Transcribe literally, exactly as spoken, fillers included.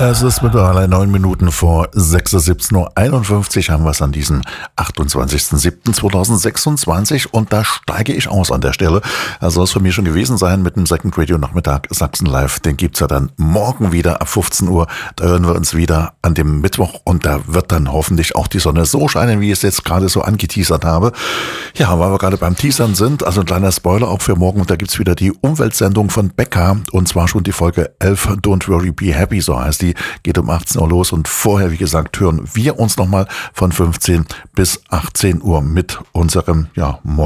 Es ist mittlerweile neun Minuten vor sechs, siebzehn Uhr einundfünfzig haben wir es an diesem achtundzwanzigsten siebten zweitausendsechsundzwanzig und da steige ich aus an der Stelle. Also soll es von mir schon gewesen sein mit dem Second Radio Nachmittag Sachsen Live. Den gibt's ja dann morgen wieder ab fünfzehn Uhr. Da hören wir uns wieder an dem Mittwoch und da wird dann hoffentlich auch die Sonne so scheinen, wie ich es jetzt gerade so angeteasert habe. Ja, weil wir gerade beim Teasern sind, also ein kleiner Spoiler auch für morgen. Da gibt's wieder die Umweltsendung von Becca und zwar schon die Folge elf, Don't Worry, Be Happy, so heißt die, geht um achtzehn Uhr los und vorher, wie gesagt, hören wir uns nochmal von fünfzehn bis achtzehn Uhr mit unserem, ja, morgen